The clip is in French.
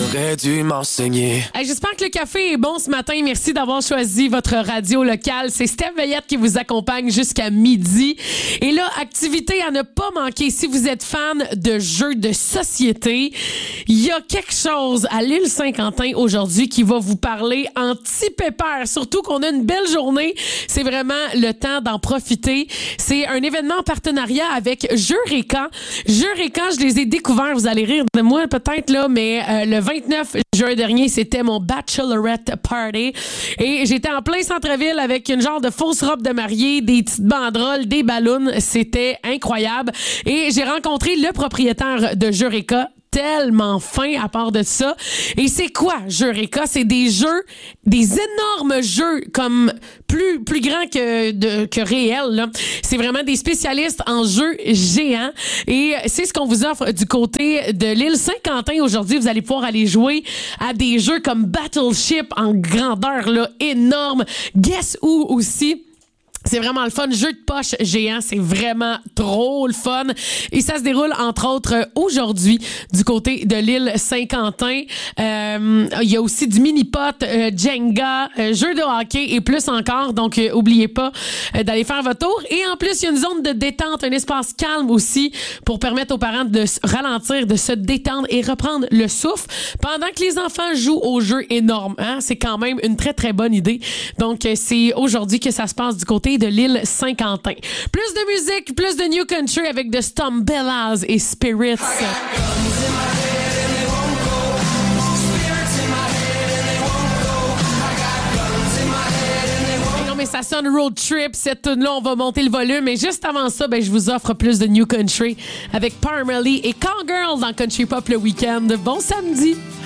T'aurais dû m'enseigner. Hey, j'espère que le café est bon ce matin. Merci d'avoir choisi votre radio locale. C'est Steph Veillette qui vous accompagne jusqu'à midi. Et là, activité à ne pas manquer. Si vous êtes fan de jeux de société, il y a quelque chose à l'île Saint-Quentin aujourd'hui qui va vous parler anti-pépère. Surtout qu'on a une belle journée. C'est vraiment le temps d'en profiter. C'est un événement en partenariat avec Jeuréka. Jeuréka, je les ai découverts. Vous allez rire de moi peut-être, là, mais le 29 juin dernier, c'était mon bachelorette party. Et j'étais en plein centre-ville avec une genre de fausse robe de mariée, des petites banderoles, des ballons. C'était incroyable. Et j'ai rencontré le propriétaire de Jeuréka, tellement fin à part de ça. Et c'est quoi Jeuréka? C'est des jeux, des énormes jeux comme plus grands que réels, là. C'est vraiment des spécialistes en jeux géants. Et c'est ce qu'on vous offre du côté de l'île Saint-Quentin aujourd'hui. Vous allez pouvoir aller jouer à des jeux comme Battleship en grandeur, là, énorme. Guess Who aussi. C'est vraiment le fun. Jeu de poche géant, c'est vraiment trop le fun. Et ça se déroule, entre autres, aujourd'hui, du côté de l'île Saint-Quentin. Il y a aussi du mini-pot, Jenga, jeu de hockey et plus encore. Donc, oubliez pas d'aller faire votre tour. Et en plus, il y a une zone de détente, un espace calme aussi pour permettre aux parents de ralentir, de se détendre et reprendre le souffle pendant que les enfants jouent aux jeux énormes. Hein? C'est quand même une très, très bonne idée. Donc, c'est aujourd'hui que ça se passe du côté de l'île Saint-Quentin. Plus de musique, plus de New Country avec The Stombellas et Spirits. Non, mais ça sonne road trip. Cette tune-là, on va monter le volume. Mais juste avant ça, je vous offre plus de New Country avec Parmalee et Cowgirl dans Country Pop le week-end. Bon samedi!